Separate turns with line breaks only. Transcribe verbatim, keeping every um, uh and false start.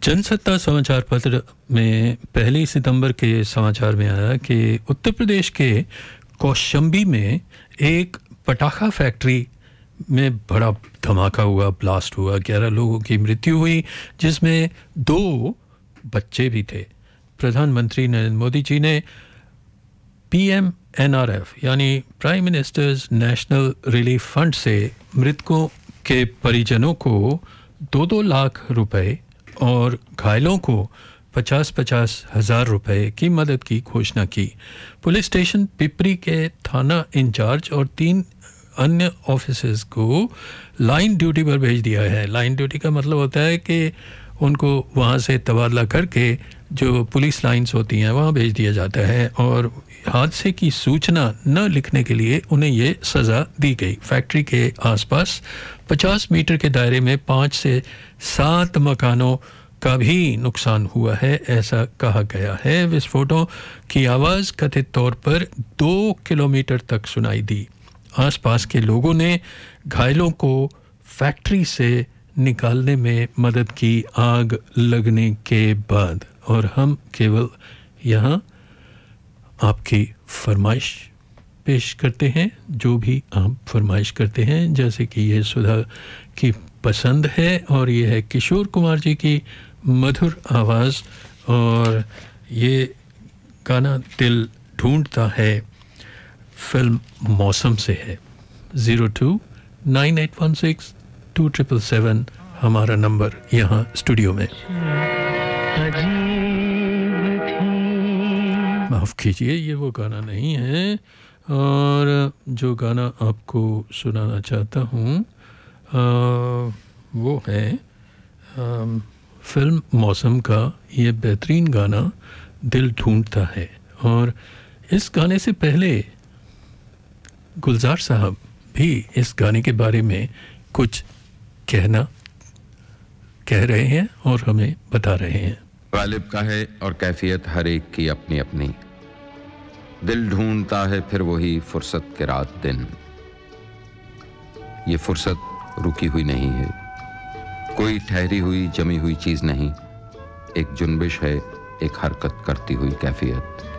जनसत्ता समाचार पत्र में पहली सितंबर के समाचार में आया कि उत्तर प्रदेश के कौशाम्बी में एक पटाखा फैक्ट्री में बड़ा धमाका हुआ, ब्लास्ट हुआ, ग्यारह लोगों की मृत्यु हुई जिसमें दो बच्चे भी थे। प्रधानमंत्री नरेंद्र मोदी जी ने P M N R F यानी prime ministers national relief fund से मृतकों के परिजनों को दो दो लाख रुपए और घायलों को पचास पचास हज़ार रुपए की मदद की घोषणा की। पुलिस स्टेशन पिपरी के थाना इंचार्ज और तीन अन्य ऑफिसर्स को लाइन ड्यूटी पर भेज दिया है। लाइन ड्यूटी का मतलब होता है कि उनको वहाँ से तबादला करके जो पुलिस लाइंस होती हैं वहाँ भेज दिया जाता है और हादसे की सूचना न लिखने के लिए उन्हें ये सज़ा दी गई। फैक्ट्री के आसपास पचास मीटर के दायरे में पाँच से सात मकानों का भी नुकसान हुआ है, ऐसा कहा गया है। विस्फोटों की आवाज़ कथित तौर पर दो किलोमीटर तक सुनाई दी। आसपास के लोगों ने घायलों को फैक्ट्री से निकालने में मदद की आग लगने के बाद। और हम केवल यहाँ आपकी फरमाइश पेश करते हैं, जो भी आप फरमाइश करते हैं, जैसे कि ये सुधा की पसंद है और ये है किशोर कुमार जी की मधुर आवाज़ और ये गाना दिल ढूंढता है फिल्म मौसम से है। Zero two nine eight one six to triple seven हमारा नंबर यहाँ स्टूडियो में। माफ़ कीजिए, ये वो गाना नहीं है और जो गाना आपको सुनाना चाहता हूँ वो है आ, फिल्म मौसम का ये बेहतरीन गाना दिल ढूंढता है। और इस गाने से पहले गुलजार साहब भी इस गाने के बारे में कुछ कहना कह रहे हैं और हमें बता रहे हैं।
गालिब का है और कैफियत हर एक की अपनी अपनी, दिल ढूंढता है फिर वही फुर्सत के रात दिन। ये फुर्सत रुकी हुई नहीं है, कोई ठहरी हुई जमी हुई चीज नहीं, एक जुनबिश है, एक हरकत करती हुई कैफियत।